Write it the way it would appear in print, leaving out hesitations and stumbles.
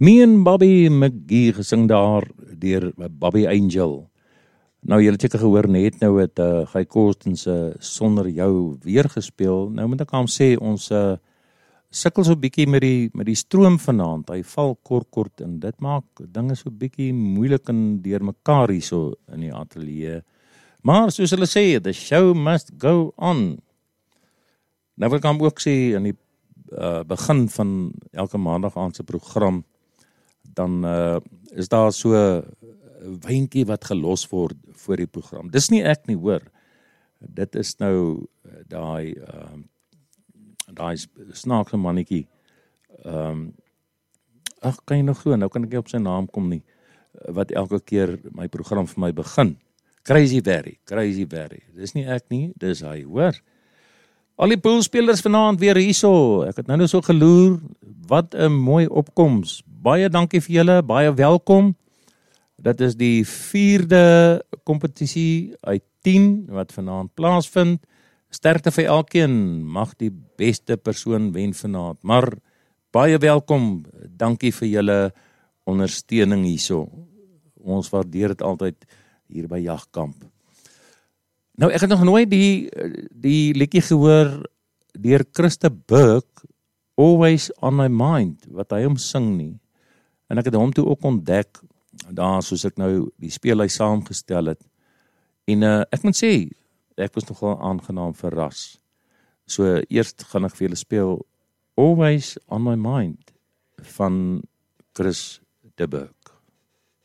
Me en Bobby McGee gesing daar deur Bobby Angel. Nou, julle het seker gehoor net nou het Guy Costens Sonder Jou weer gespeel. Nou moet ek aan hom sê, ons sukkel so bietjie met die stroom vanaand. Hy val kort en dit maak dinge so bietjie moeilik en deurmekaar hierso in die ateljee. Maar soos hulle sê, the show must go on. Nou wil ek hom ook sê in die begin van elke maandag aand se program, dan is daar so 'n wyntjie wat gelos word voor die program. Dis nie ek nie, hoor. Dit is nou daai snaakse mannetjie. Kan jy nog glo, nou kan ek nie op sy naam kom nie, wat elke keer my program vir my begin. Crazy Barry. Dis nie ek nie, dis hy, hoor. Al die poolspelers vanaand weer hierso. Ek het nou so geloer. Wat 'n mooi opkoms. Baie dankie vir julle, baie welkom. Dit is die 4de kompetisie uit 10 wat vanaand plaasvind. Sterkte vir elkeen, mag die beste persoon wen vanaand. Maar baie welkom, dankie vir julle ondersteuning hierso. Ons waardeer dit altyd hier by Jagkamp. Nou, ek het nog nooit die liedjie gehoor deur Christa Burke, Always on My Mind, wat hy hom sing nie. En ek het hom toe ook ontdek, daar soos ek nou die speellys saamgestel het. En ek moet sê, ek was nogal aangenaam verras. So eerst gaan ek vir julle speel Always on My Mind van Chris de Burke.